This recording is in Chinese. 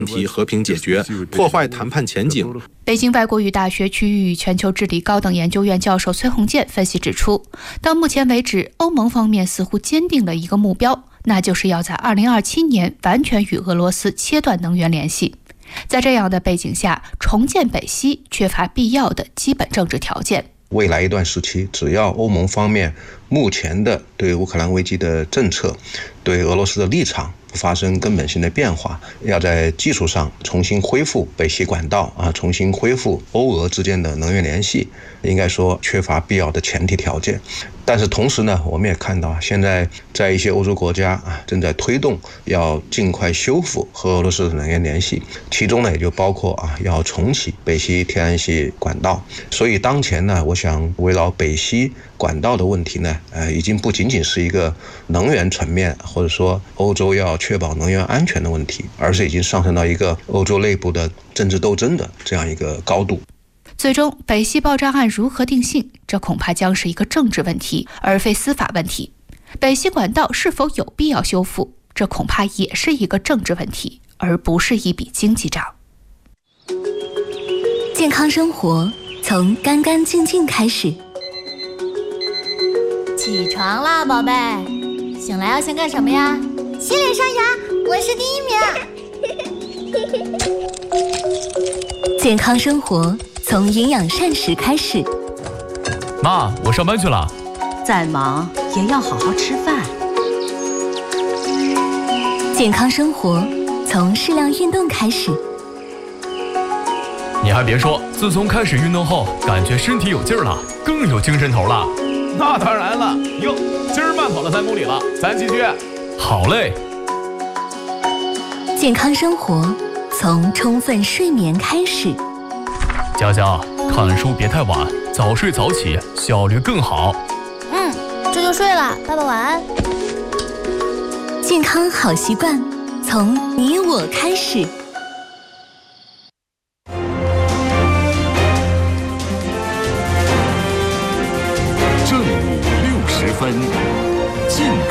问题和平解决，破坏谈判前景。 北京外国语大学区域与全球治理高等研究院教授崔洪建分析指出，到目前为止，欧盟方面似乎坚定了一个目标，那就是要在2027年完全与俄罗斯切断能源联系。在这样的背景下，重建北溪缺乏必要的基本政治条件。 未来一段时期，只要欧盟方面目前的对乌克兰危机的政策，对俄罗斯的立场不发生根本性的变化，要在技术上重新恢复北溪管道重新恢复欧俄之间的能源联系，应该说缺乏必要的前提条件。但是同时呢，我们也看到现在在一些欧洲国家正在推动要尽快修复和俄罗斯的能源联系，其中呢也就包括要重启北溪天然气管道。所以当前呢，我想围绕北溪管道的问题呢，已经不仅仅是一个能源层面，或者说欧洲要确保能源安全的问题，而是已经上升到一个欧洲内部的政治斗争的这样一个高度。 最终，北溪爆炸案如何定性，这恐怕将是一个政治问题，而非司法问题。北溪管道是否有必要修复，这恐怕也是一个政治问题，而不是一笔经济账。 健康生活从干干净净开始。 起床啦，宝贝！醒来要先干什么呀？ 洗脸刷牙，我是第1名。 健康生活从营养膳食开始。 妈，我上班去了。 再忙也要好好吃饭。 健康生活从适量运动开始。 你还别说，自从开始运动后，感觉身体有劲儿了，更有精神头了。 那当然了，哟，今儿慢跑了3公里了，咱继续。 好嘞。 健康生活从充分睡眠开始。 佳佳，看书别太晚，早睡早起，效率更好。 这就睡了，爸爸晚安。 健康好习惯从你我开始。 正午60分，健